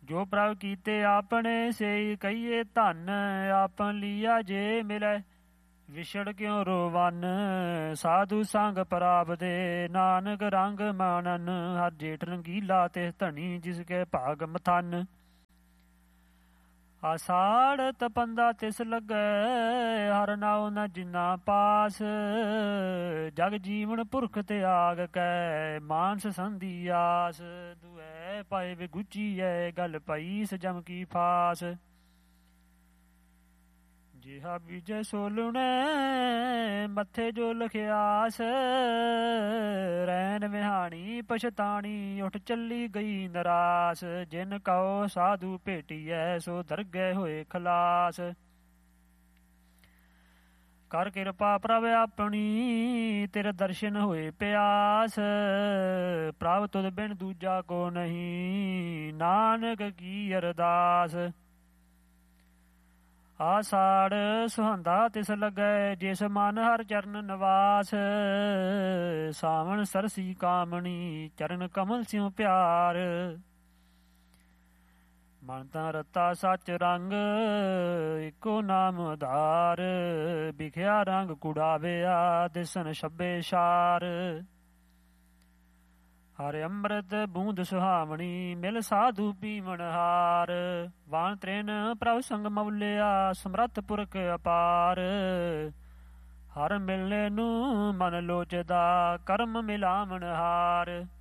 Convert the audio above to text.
ਜੋ ਪ੍ਰਭ ਕੀਤੇ ਆਪਣੇ ਸੇ ਕਹੀਏ ਧਨ, ਆਪਨ ਲੀਆ ਜੇ ਮਿਲੈ ਵਿਛੜ ਕਿਉ ਰੋਵਨ। ਸਾਧੂ ਸੰਗ ਪ੍ਰਾਪਦੇ ਨਾਨਕ ਰੰਗ ਮਾਨਨ, ਹਰ ਜੇਠ ਰੰਗੀਲਾ ਤਿਸ ਧਣੀ ਜਿਸ ਕੇ ਭਾਗ ਮਥਨ। ਆਸਾੜ ਤਪੰਦਾ ਤਿਸ ਲੱਗੈ, ਹਰ ਨਾਉ ਨ ਜਿਨਾ ਪਾਸ। ਜਗ ਜੀਵਨ ਪੁਰਖ ਤਿਆਗ ਕੈ, ਮਾਨਸ ਸੰਧੀ ਆਸ। ਦੁਐ ਪਾਏ ਵਿਗੁਚੀਐ, ਗਲ ਪਈ ਸਜਮ ਕੀ ਫਾਸ। ਜਿਹਾ ਬੀਜੈ ਸੋ ਲੁਣੈ, ਮੱਥੇ ਜੋ ਲਖਿਆਸ। ਰੈਨ ਵਿਹਾਣੀ ਪਛਤਾਣੀ, ਉੱਠ ਚੱਲੀ ਗਈ ਨਰਾਸ। ਜਿਨ ਕਉ ਸਾਧੂ ਭੇਟੀਐ, ਸੋ ਦਰਗਹਿ ਹੋਏ ਖਲਾਸ। ਕਰ ਕਿਰਪਾ ਪ੍ਰਭ ਆਪਣੀ, ਤੇਰੇ ਦਰਸ਼ਨ ਹੋਏ ਪਿਆਸ। ਪ੍ਰਭ ਤੁਧ ਬਿਨ ਦੂਜਾ ਕੋ ਨਹੀਂ, ਨਾਨਕ ਕੀ ਅਰਦਾਸ। ਆਸਾੜ ਸੁਹੰਦਾ ਤਿਸ ਲੱਗੈ, ਜਿਸ ਮਨ ਹਰ ਚਰਨ ਨਿਵਾਸ। ਸਾਵਣ ਸਰਸੀ ਕਾਮਣੀ, ਚਰਨ ਕਮਲ ਸਿਉ ਪਿਆਰ। ਮਨ ਤਾਂ ਰਤਾ ਸੱਚ ਰੰਗ, ਇੱਕੋ ਨਾਮ ਆਧਾਰ। ਵਿਖਿਆ ਰੰਗ ਕੁੜਾਵਿਆ, ਦਿਸਨ ਛੱਬੇ ਛਾਰ। ਹਰਿ ਅੰਮ੍ਰਿਤ ਬੂੰਦ ਸੁਹਾਵਣੀ, ਮਿਲ ਸਾਧੂ ਪੀਵਣ ਹਾਰ। ਵਾਣ ਤ੍ਰਿਨ ਪ੍ਰਭ ਸੰਗ ਮਉਲਿਆ, ਸਮਰੱਥ ਪੁਰਖ ਅਪਾਰ। ਹਰ ਮਿਲਨੇ ਨੂੰ ਮਨ ਲੋਚਦਾ, ਕਰਮ ਮਿਲਾਵਣ ਹਾਰ।